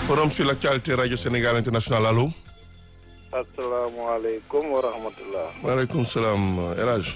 Forum sur l'actualité Radio Sénégal International allo. asalaamaaleykum wa rahmatulah. maaleykum salaam El Hadj.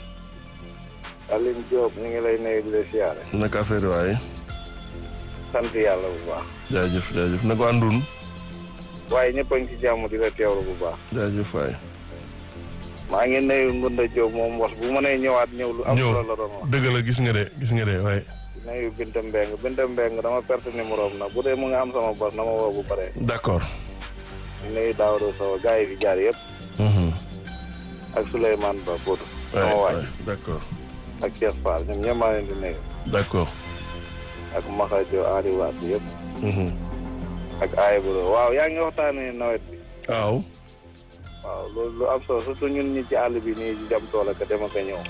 Aline Diop ñu ngi lay nuyu di la siyaare. naka affaire waaye. sant yàlla bu baax. jaajëf na ko àndun. waaye ñëpp a ngi ci jàmm di la teewlu bu baax. jaajëf waay. maa ngi nuyu Ngunda Diop moom wax bu mënee ñëwaat ñëw lu am solo la doon wax. dëgg la gis nga de waaye. nuyu Binta Mbeng dama perte numéro am nag bu dee mu nga am sama bos na ma woo bu bare. d'accord. nuyu Daouda Sow gars yi fi jaar yëpp. ak Souleymane Ba Bodo. sama waay d'accord. ak Cheikh Fall ñoom ñëpp maa leen di nuyu. d'accord. ak Makhadio Henri Waat bi yëpp. ak Ayiburo waaw yaa ngi waxtaanee nawet bi. waaw. waaw loolu lu am solo surtout ñun ñi ci àll bi nii di dem tool ak dem ak a ñëw.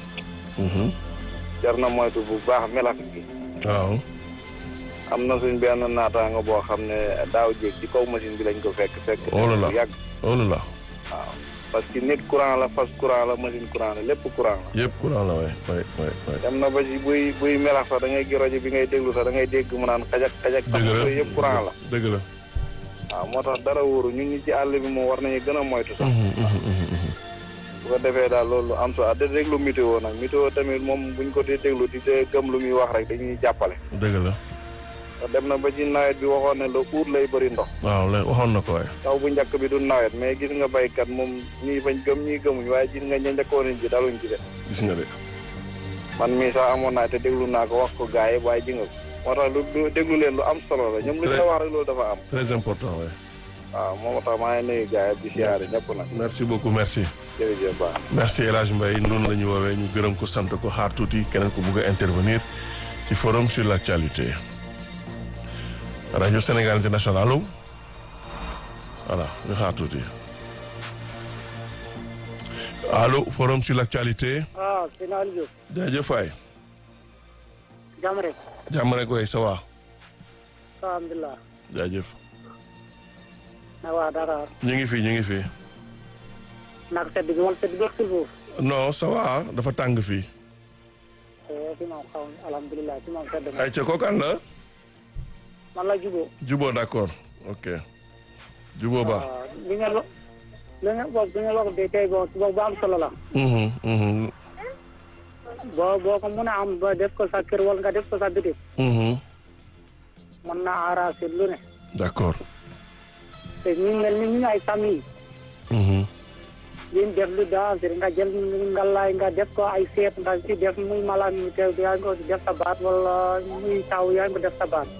jar na moytu bu baax melax gi. waaw. am na suñ benn naataango boo xam ne daaw jéeg ci kaw machine bi lañ ko fekk. oh là là yàgg. oh là là. waaw parce que nit courant la fas courant la machine courant la lépp courant la. yëpp courant la waay. dem na ba ci buy melax sax da ngay gis rajo bi ngay déglu sax da ngay dégg mu naan xajak. dëgg la yëpp courant la. dëgg la. waaw moo tax dara wóoru ñun ñi ci àll bi moom war nañu gën a moytu sax. bu ko defee daal loolu am solo de déglu météo nag météo tamit moom buñ ko dee déglu di gëm lu muy wax rek dañuy jàppale. dëgg la. dem na ba ci nawet bi waxoon ne la uut lay bëri ndox. waaw waxoon na ko waaye. taw bu njëkk bi du nawet mais gis nga baykat moom ñii bañ gëm ñii gëmuñ waaye gis nga ña njëkkoon ji daluñ ci de. gis nga de. man mii sax amoon naa te déglu naa ko wax ko gars yi waaye ji nga ko. moo tax lu déglu leen lu am solo la ñoom lu ñu la wax rek loolu dafa am. très important waaye. waaw moo tax maa ngi nuyu gars yi di siyaare ñëpp nag. merci beaucoup merci. jërëjëf baax. merci El Hadj Mbaye noonu la ñu woowee ñu gërëm ko sant ko xaar tuuti keneen ko bëgg a intervenir ci forum sur l'actualité Radio Sénégal International allo voilà ñu xaar tuuti allo forum sur l'actualité. waaw sëñ Aliou Diop. jaajëf waay. jàmm rek. jàmm rek waay ça va. alhamdulilah. jaajëf. na waa Dakar. ñu ngi fi. naka sedd bi wala sedd bi ak foofu. non ça va dafa tàng fii. fi moom xaw ma alhamdulilah fi moom sedd ay ca kooku la. man la Jubo. Jubo d'accord ok. Jubo ba. li nga wax de tey boo am solo la. boo ko mën a am ba def ko sa kër wala nga def ko sa bitik. mën na arranger lu ne. d'accord. te ñu mel ni ñu ay famille. liñ def lu danger nga jël ngalaay nga def ko ay seet nga ci def muy malaan mi te yaa ngi ko def sa baat wala muy taw yaa ngi ko def sa baat.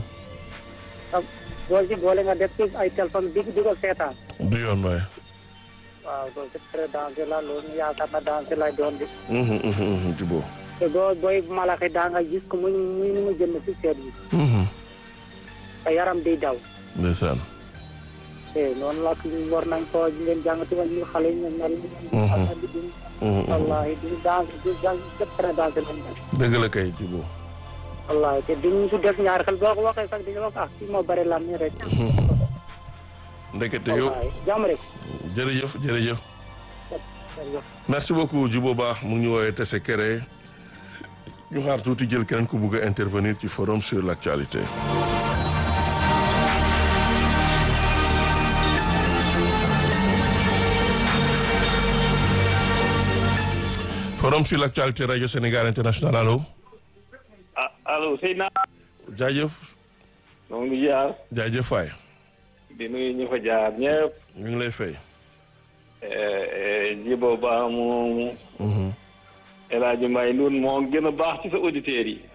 boo ci boole nga def ci ay téléphone di ko seetaan. du yoon waaye. waaw loolu c'est très danger la loolu yaakaar na danger lay doon bi. Jubo. te booy malaxe daa nga gis ko muy nu mu jënd ci seet bi. te yaram day daw. ndeysaan. noonu la war nañ ko leen jàngati wala ñu xale ñu mel. wallaahi du danger c'est très danger lañ def. dëgg la kay Jubo. wallaahi te duñ si def ñaari xel boo ko waxee sax di nga wax fii moo bëri lan nii rek. ndekete yow jàmm rek. jërëjëf. merci beaucoup Jubo Ba mu ngi ñu woowee Tese Kere ñu xaar tuuti jël keneen ku bugg a intervenir ci forum sur l'actualité. forum sur l'actualité Radio Sénégal International allo. allo Seydina. jaajëf. moo ngi jaar. jaajëf waay. di nuyu ñu fa jaar ñëpp. ñu ngi lay fay. Jibo Ba moomu. El Hadj Mbaye Ndour moo gën a baax ci sa auditeurs yi.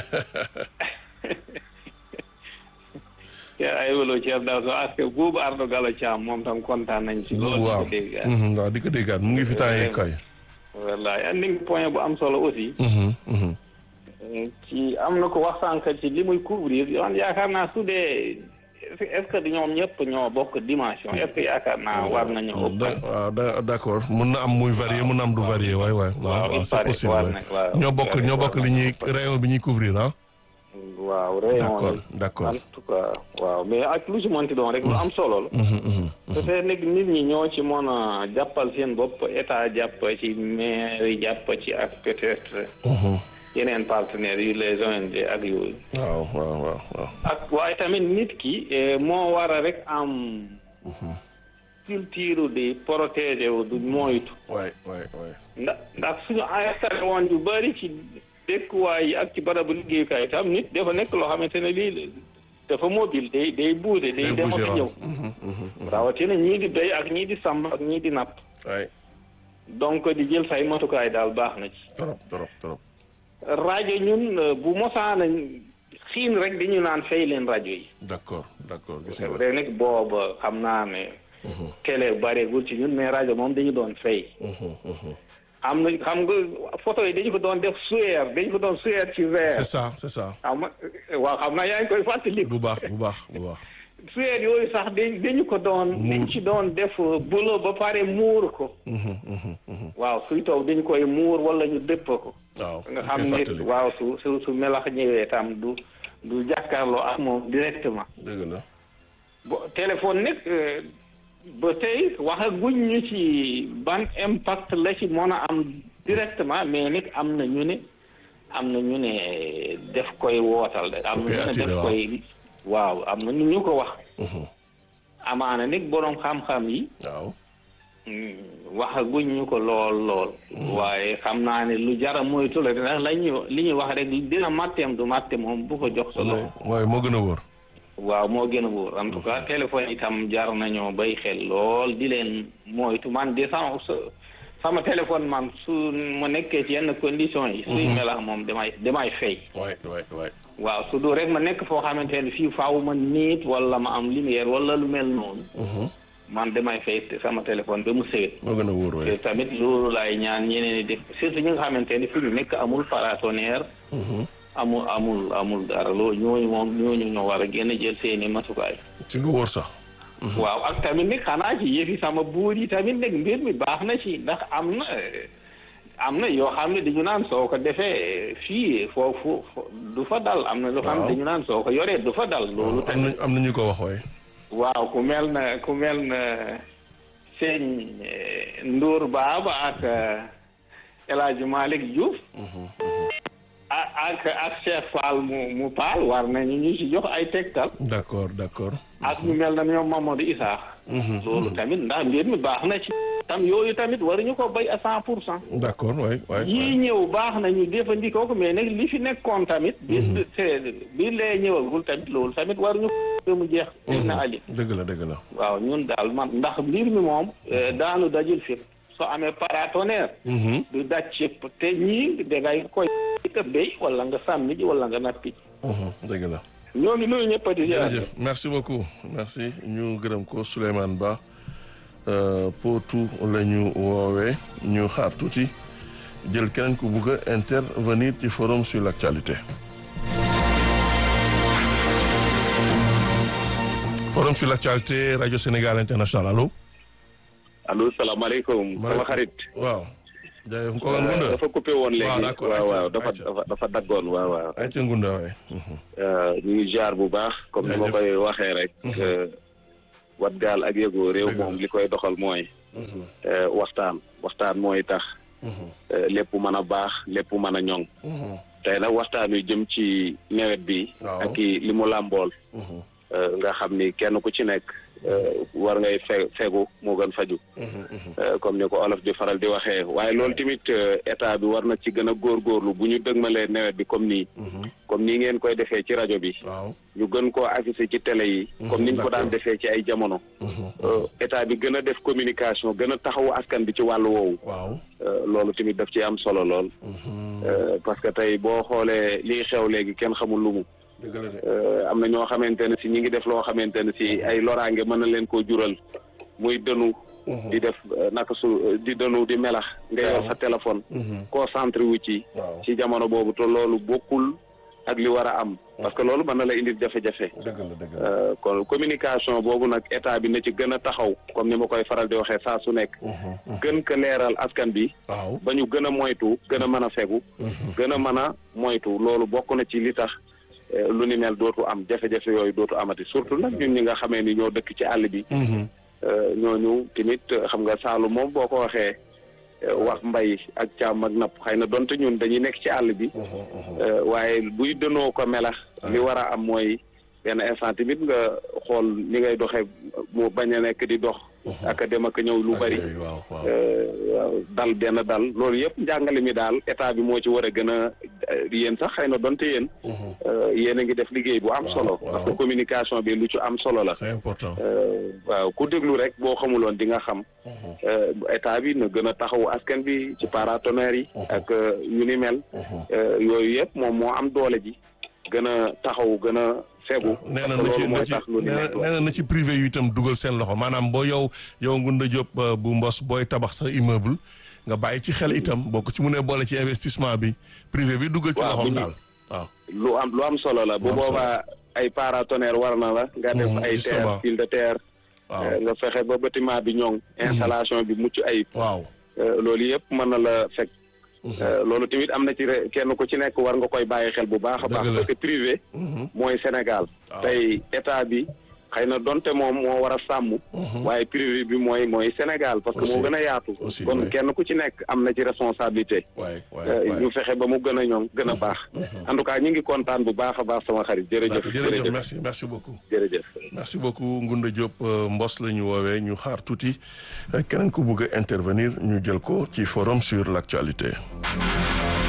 ay wolo Thierno Daouda Sow parce que buubu Ardo Gallo Thiam moom tam kontaan nañ ci. loolu waaw waaw di ko déggaat mu ngi fi temps yii kay. wallaay andi nga point bu am solo aussi. ci am na ko wax sànq ci li muy couvrir yoon yaakaar naa su dee est-ce que ñoom ñëpp ñoo bokk dimension est-ce que yaakaar naa war nañu ëpp. waaw d'accord mun na am muy varié mun na am du varié waay. waaw c'est possible ñoo bokk li ñuy rayon bi ñuy couvrir ah. waaw rayon d'accord en tout cas waaw mais ak lu ci mënti doon rek lu am solo la. parce que nag nit ñi ñoo ci mën a jàppal seen bopp état jàpp ci maire jàpp ci ak peut-être. yeneen partenaires yu les ONG ak yooyu. waaw. ak waaye tamit nit ki moo war a rek am. culture di protéger wu du moytu. waay. ndax suñu installé woon yu bëri ci dëkkuwaay yi ak ci barabu liggéeyukaay tam nit dafa nekk loo xamante ne lii dafa mobile day buude day dem ak ñëw. rawatina ñii di béy ak ñii di sàmm ak ñii di napp. waay. donc di jël say matukaay daal baax na ci. trop. rajo ñun bu mosaana xiin rek dañu naan fay leen rajo yi. d'accord gis nga. rek nag booba xam naa ne. télé bareegul ci ñun mais rajo moom dañu doon fay. am na xam nga photo yi dañu ko doon def suyeer ci verre. c'est ça. waaw xam naa yaa ngi koy fàttali. bu baax. suyeer yooyu sax dañu ko doon. dañ ci doon def bulo ba pare muur ko. waaw suy taw dañu koy muur wala ñu dëpp ko. waaw nga xam ne waaw su melax ñëwee tam du jàkkaarloo ak moom directement. dëgg la. téléphone nag ba tey waxaguñ ñu ci ban impact la ci mën a am directement mais nag am na ñu ne def koy wootal de. am na ñu ne def koy waaw am na ñu ko wax. amaana nag boroom xam-xam yi. waaw. waxaguñ ñu ko lool. waaye xam naa ne lu jara moytu la ndax li ñuy wax rek dina matteem du matte moom bu ko jox sa loxo. waaye moo gën a wóor. waaw moo gën a wóor en tout cas téléphone itam jar nañoo bay xel lool di leen moytu man de sama téléphone man su ma nekkee ci yenn conditions yi. suy melax moom damay fay. waay. waaw su du rek ma nekk foo xamante ne fii faaw ma niit wala ma am lumière wala lu mel noonu. man damay fay sama téléphone ba mu sëwét. moo gën a wóor te tamit loolu laay ñaan ñeneen ñi def surtout ñi nga xamante ne fi ñu nekk amul paratonnerre. amul dara loolu ñooñu ñoo war a gën a jël seeni matukaay. ci lu wóor sax. waaw ak tamit nag xanaa ci yëfi sama buur yi tamit nag mbir mi baax na ci ndax am na yoo xam ne dañu naan soo ko defee fii foofu du fa dal am na loo xam ne dañu naan soo ko yoree du fa dal. loolu tamit am na ñu ko wax waaye. waaw ku mel na sëñ Ndour Baaba ak El Hadj Malick Diouf. ak Cheikh Fall mu Paal war nañu ñu ci jox ay tegtal. d'accord. ak ñu mel na ñoom Mamadou Issa. loolu tamit ndax mbir mi baax na ci. tam yooyu tamit waruñu ko bay à 100%. d'accord waay. yii ñëw baax na ñu jëfandikoo ko mais nag li fi nekkoon tamit. bi lee ñëwagul tamit loolu tamit waruñu ko mu jeex. na ali dëgg la. waaw ñun daal man ndax mbir mi moom daanu dajul fi. soo amee paratonnerre. du daj cëpp te ñii dangay koy ka béy wala nga sàmmi ji wala nga nappi ji. dëgg la. ñoo ngi nuyu ñëpp di jërëjëf merci beaucoup merci ñu gërëm ko Souleymane Ba Potou la ñu woowee ñu xaar tuuti jël keneen ku bugg a intervenir ci forum sur l'actualité. forum sur l'actualité rajo Sénégal International allo salaamaaleykum. sama xarit. waaw. jaajëf Nkoko Ngunda dafa coupé woon léegi. waaw dafa daggoon waaw. ay ca Ngunda waay. ñu ngi jaar bu baax. comme ni ma koy waxee rek. wat gaal ak yëgoo réew moom li koy doxal mooy. waxtaan mooy tax. lépp mën a baax lépp mën a ñoŋ. tey nag waxtaan wi jëm ci nawet bi. ak li mu làmbool. nga xam ni kenn ku ci nekk. war ngay fegu moo gën faju comme ni ko olof di faral di waxee waaye loolu tamit état bi war na ci gën a góorgóorlu bu ñu dëgmalee nawet bi comme nii ngeen koy defee ci rajo bi ñu gën koo affiché ci télé yi comme niñ ko daan defee ci ay jamono état bi gën a def communication gën a taxawu askan bi ci wàllu woowu loolu tamit daf ci am solo lool parce que tey boo xoolee liy xew léegi kenn xamul lu mu am na ñoo xamante ne si ñi ngi def loo xamante ne si ay loraange mën na leen koo jural muy dënu di def naka su di dënu di melax nga yor sa téléphone concentré wu ci jamono boobu te loolu bokkul ak li war a am parce que loolu mën na la indil jafe-jafe kon communication boobu nag état bi na ci gën a taxaw comme ni ma koy faral di waxee saa su nekk gën ko leeral askan bi ba ñu gën a moytu gën a mën a fegu gën a mën a moytu loolu bokk na ci li tax lu ni mel dootu am jafe-jafe yooyu dootu amati surtout nag ñun ñi nga xamee ni ñoo dëkk ci àll bi ñooñu tamit xam nga Saalum moom boo ko waxee wax mbay ak càmm ak napp xëy na donte ñun dañuy nekk ci àll bi waaye buy dënoo ko melax li war a am mooy benn instant tamit nga xool ni ngay doxee mu bañ a nekk di dox ak dem ak ñëw lu bari dal benn dal loolu yëpp njàngale mi daal état bi moo ci war a gën a yéen sax xëy na donte yéen yéen a ngi def liggéey bu am solo parce que communication bi lu ci am solo la c'est important waaw ku déglu rek boo xamuloon di nga xam état bi na gën a taxawu askan bi ci paratonnerres yi ak yu ni mel yooyu yëpp moom moo am doole ji gën a taxaw gën a fegu nee na ci privé yu itam dugal seen loxo maanaam boo yow Ngounda Diop bu Mbos booy tabax sa immeuble nga bàyyi ci xel itam boo ko ci mënee boole ci investissement bi privé bi dugal ci loxoom daal waaw lu am solo la bu boobaa ay paratonnerre war na la nga def ay terre fil de terre nga fexe ba bâtiment bi ñoŋ installation bi mucc ayib waaw loolu yëpp mën na la fekk loolu tamit am na ci kenn ku ci nekk war nga koy bàyyi xel bu baax a baax parce que privé mooy Sénégal tey état bi xëy na donte moom moo war a sàmm waaye privé bi mooy Sénégal parce que moo gën a yaatu kon kenn ku ci nekk am na ci responsabilité ñu fexe ba mu gën a ñoŋ gën a baax en tout cas ñu ngi kontaan bu baax a baax sama xarit jërëjëf merci beaucoup jërëjëf merci beaucoup Ngounda Diop Mbos la ñu woowee ñu xaar tuuti keneen ku bëgg a intervenir ñu jël ko ci forum sur l'actualité